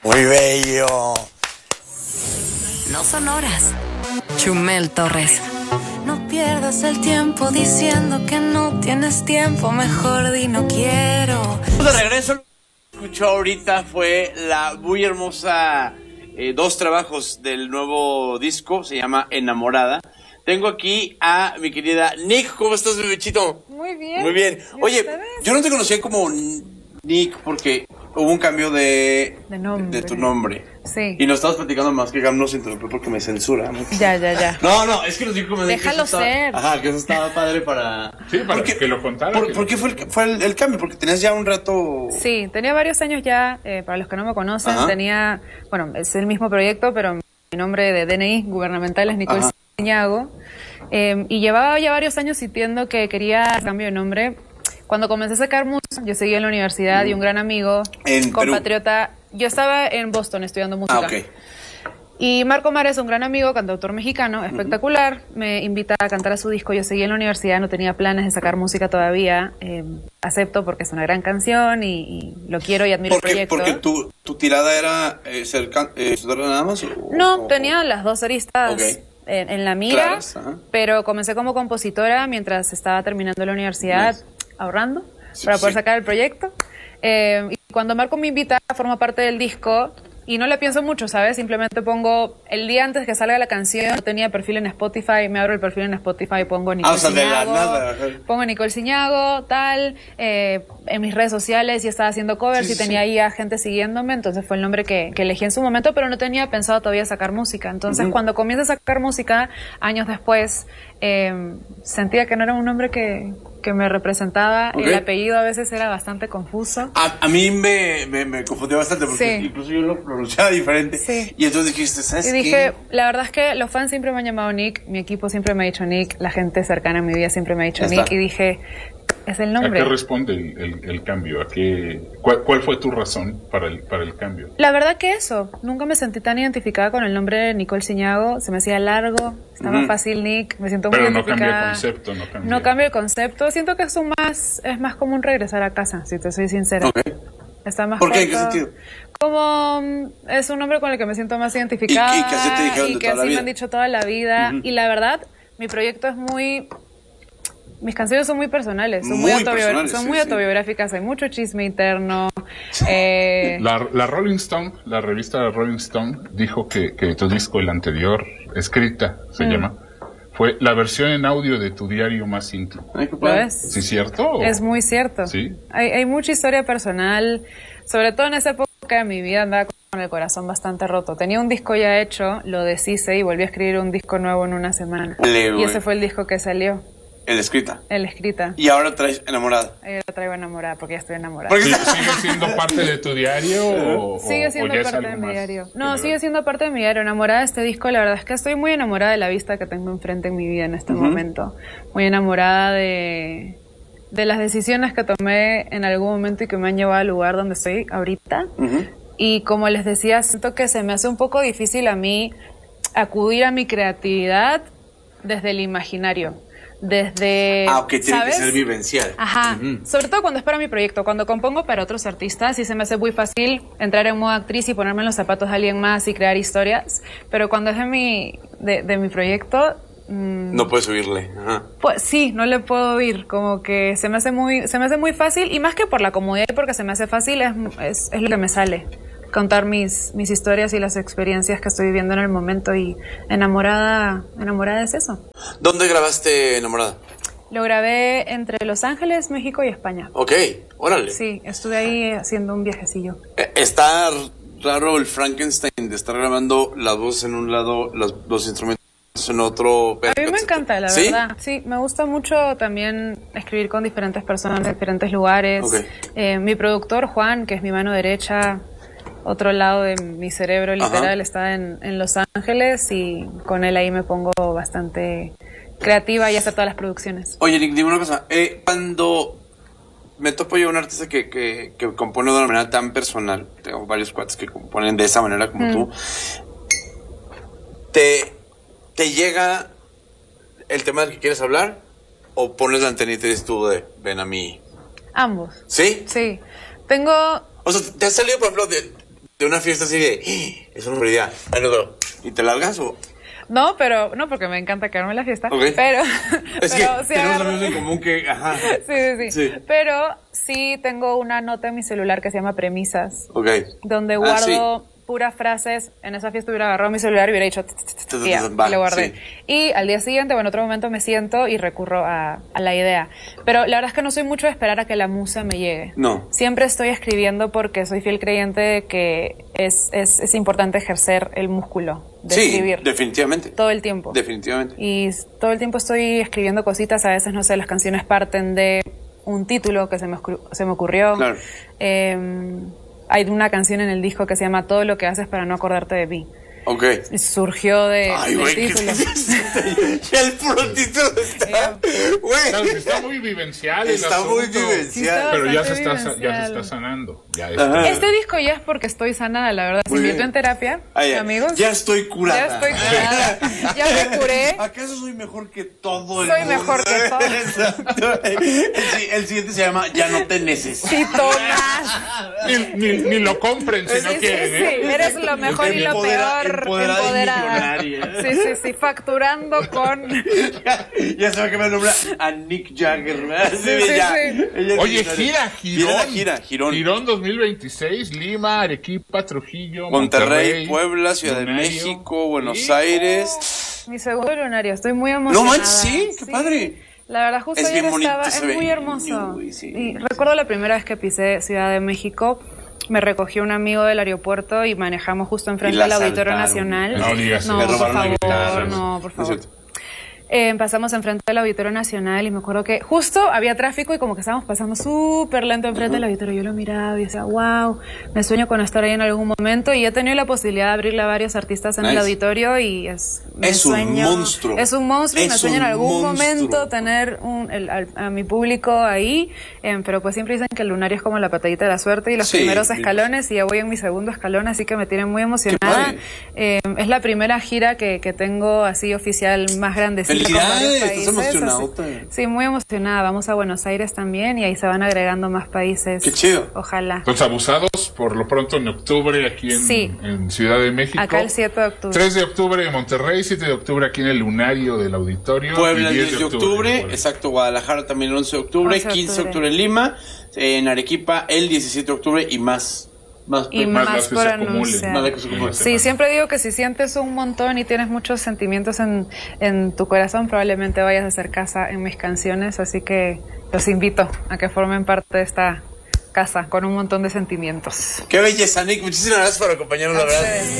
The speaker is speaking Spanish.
Muy bello. No son horas. Chumel Torres. No pierdas el tiempo diciendo que no tienes tiempo, mejor di no quiero. De regreso, lo que escuchó ahorita fue la muy hermosa dos trabajos del nuevo disco, se llama Enamorada. Tengo aquí a mi querida Nick. ¿Cómo estás, mi bichito? Muy bien. Muy bien. Oye, yo no te conocía como Nick porque hubo un cambio de tu nombre. Sí. Y nos estabas platicando más que Gam nos interrumpió porque me censura. Ya. No, es que nos dijo como Déjalo ser. Ajá, que eso estaba padre para... Sí, para que lo contara. ¿Por qué fue el cambio? Porque tenías ya un rato... Sí, tenía varios años ya, para los que no me conocen, Ajá. tenía, bueno, es el mismo proyecto, pero mi nombre de DNI gubernamental es Nicole Ciñago, y llevaba ya varios años sintiendo que quería cambio de nombre. Cuando comencé a sacar música, yo seguía en la universidad y un gran amigo, compatriota, yo estaba en Boston estudiando música. Ah, ok. Y Marco Mares, un gran amigo, cantautor mexicano, espectacular, me invita a cantar a su disco. Yo seguía en la universidad, no tenía planes de sacar música todavía. Acepto porque es una gran canción y lo quiero y admiro el proyecto. ¿Porque tu tirada era ser nada más? No, tenía las dos aristas en la mira, Claras, pero comencé como compositora mientras estaba terminando la universidad, ahorrando para poder sacar el proyecto. Y cuando Marco me invita, forma parte del disco. Y no le pienso mucho, ¿sabes? Simplemente pongo el día antes que salga la canción, no tenía perfil en Spotify, me abro el perfil en Spotify, pongo Nicole Ciñago, pongo Nicole Ciñago, tal, en mis redes sociales y estaba haciendo covers y tenía ahí a gente siguiéndome, entonces fue el nombre que elegí en su momento, pero no tenía pensado todavía sacar música. Entonces cuando comienzo a sacar música, años después, sentía que no era un nombre que me representaba. El apellido a veces era bastante confuso. A mí me confundió bastante porque incluso yo lo pronunciaba diferente. Sí. Y entonces dijiste, ¿sabes qué? Y dije, la verdad es que los fans siempre me han llamado Nick, mi equipo siempre me ha dicho Nick, la gente cercana a mi vida siempre me ha dicho Nick, y dije, es el nombre. ¿A qué responde el cambio? ¿Cuál fue tu razón para el cambio? La verdad que eso, nunca me sentí tan identificada con el nombre de Nicole Ciñago, se me hacía largo, estaba fácil Nick, me siento muy identificada. Pero no cambia el concepto, no cambia el concepto, siento que es más como un regresar a casa, si te soy sincera. Está más ¿Por qué? ¿En qué sentido? Como es un nombre con el que me siento más identificada y que así te dijeron y de que toda la así vida. me han dicho toda la vida. Y la verdad, mi proyecto es mis canciones son muy personales, son muy autobiográficas, hay mucho chisme interno. La Rolling Stone, la revista Rolling Stone, dijo que tu disco, el anterior, Escrita, se llama, fue la versión en audio de tu diario más íntimo. ¿Lo es? ¿Sí, cierto? Es muy cierto. ¿Sí? Hay mucha historia personal, sobre todo en esa época de mi vida andaba con el corazón bastante roto. Tenía un disco ya hecho, lo deshice y volví a escribir un disco nuevo en una semana. Y ese fue el disco que salió. El Escrita. El Escrita. Y ahora traes Enamorada. Yo lo traigo enamorada porque ya estoy enamorada. ¿Sigue siendo parte de tu diario sigue siendo parte de mi diario? No, sigue siendo parte de mi diario. Enamorada de este disco, la verdad es que estoy muy enamorada de la vista que tengo enfrente en mi vida en este momento. Muy enamorada de las decisiones que tomé en algún momento y que me han llevado al lugar donde estoy ahorita. Y como les decía, siento que se me hace un poco difícil a mí acudir a mi creatividad desde el imaginario. Desde, tiene que ser vivencial. Ajá, sobre todo cuando es para mi proyecto. Cuando compongo para otros artistas, sí se me hace muy fácil entrar en modo actriz y ponerme en los zapatos de alguien más y crear historias. Pero cuando es de mi proyecto, no puedes oírle. Pues sí, no le puedo oír. Como que se me hace muy fácil, y más que por la comodidad y porque se me hace fácil, es lo que me sale. Contar mis historias y las experiencias que estoy viviendo en el momento, y enamorada es eso. ¿Dónde grabaste Enamorada? Lo grabé entre Los Ángeles, México y España. Ok, órale. Sí, estuve ahí haciendo un viajecillo. Está raro el Frankenstein de estar grabando las voces en un lado, los instrumentos en otro. A mí me encanta, la verdad. Sí, me gusta mucho también escribir con diferentes personas de diferentes lugares. Mi productor, Juan, que es mi mano derecha, otro lado de mi cerebro literal, está en Los Ángeles, y con él ahí me pongo bastante creativa y hacer todas las producciones. Oye, Nick, dime una cosa. Cuando me topo yo un artista que compone de una manera tan personal, tengo varios cuates que componen de esa manera como tú, ¿te llega el tema del que quieres hablar o pones la antenita y dices tú de ven a mí? Ambos. ¿Sí? Sí. Tengo... O sea, ¿te ha salido, por ejemplo, de una fiesta así de, es una prioridad, y te largas o... No, pero no, porque me encanta quedarme en la fiesta. Okay. Pero es pero que sí tenemos agarro... amigos en común que, ajá. Sí. Pero sí tengo una nota en mi celular que se llama Premisas. Ok. Donde guardo puras frases. En esa fiesta hubiera agarrado mi celular y hubiera dicho y lo guardé. Sí. Y al día siguiente, o en otro momento me siento y recurro a la idea. Pero la verdad es que no soy mucho de esperar a que la musa me llegue. No. Siempre estoy escribiendo porque soy fiel creyente de que es importante ejercer el músculo de escribir. Definitivamente. Todo el tiempo. Definitivamente. Y todo el tiempo estoy escribiendo cositas. A veces, no sé, las canciones parten de un título que se me ocurrió. Claro. Hay una canción en el disco que se llama Todo lo que haces para no acordarte de mí. Ok. Y surgió del título. Ya el puro título está... Claro, está muy vivencial. Está muy vivencial. Sí, pero ya se vivencial. está sanando. Este disco ya es porque estoy sanada, la verdad. Se invirtió en terapia, amigos. Ya estoy curada. Ya estoy curada. Ya me curé. ¿Acaso soy mejor que todo el Soy mundo? mejor que todo. Exacto. El siguiente se llama Ya no te necesito. Más. Ni lo compren si no quieren. Sí, eres lo mejor y lo peor. Empoderada. Sí, facturando con... Ya se va a cambiar el nombre a Nick Jagger, ¿verdad? Sí. Oye, Girón. Girón 2026, Lima, Arequipa, Trujillo, Monterrey, Puebla, Ciudad de México, Buenos Aires. Mi segundo lunario, estoy muy emocionada. No manches, sí, qué padre. La verdad, justo ayer estaba, es muy hermoso. Y recuerdo la primera vez que pisé Ciudad de México. Me recogió un amigo del aeropuerto y manejamos justo enfrente del Auditorio Nacional. No digas eso. Por favor. Pasamos enfrente del Auditorio Nacional y me acuerdo que justo había tráfico y como que estábamos pasando súper lento enfrente del auditorio. Yo lo miraba y decía, wow, me sueño con estar ahí en algún momento, y he tenido la posibilidad de abrirle a varios artistas en el auditorio y es un monstruo. Es un monstruo y me sueño en algún momento tener a mi público ahí, pero pues siempre dicen que el lunario es como la patadita de la suerte y los primeros escalones, y ya voy en mi segundo escalón, así que me tiene muy emocionada. Es la primera gira que tengo así oficial más grandecita. ¡Felicidades! ¿Estás emocionada? Sí, muy emocionada. Vamos a Buenos Aires también y ahí se van agregando más países. ¡Qué chido! Ojalá. Entonces, Abusados, por lo pronto en octubre aquí en Ciudad de México. Acá el 7 de octubre. 3 de octubre en Monterrey, 7 de octubre aquí en el Lunario del Auditorio. Puebla el 10 de octubre. Exacto, Guadalajara también el 11 de octubre. 15 de octubre en Lima. En Arequipa el 17 de octubre y más por anunciar. Sí, siempre digo que si sientes un montón y tienes muchos sentimientos en tu corazón, probablemente vayas a hacer casa en mis canciones, así que los invito a que formen parte de esta casa con un montón de sentimientos. Qué belleza, Nick. Muchísimas gracias por acompañarnos, la verdad.